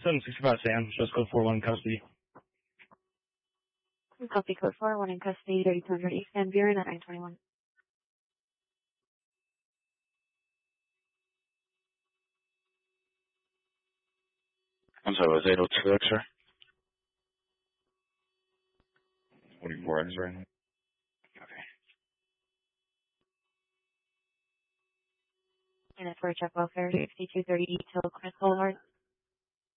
765 Sam, just code 41 in custody. Copy code 41 in custody, 3200 East Van Buren at 921. I'm sorry, was 802 X-ray? 44 X-ray. Okay. And it's for check welfare, 6230 till Chris Boulevard.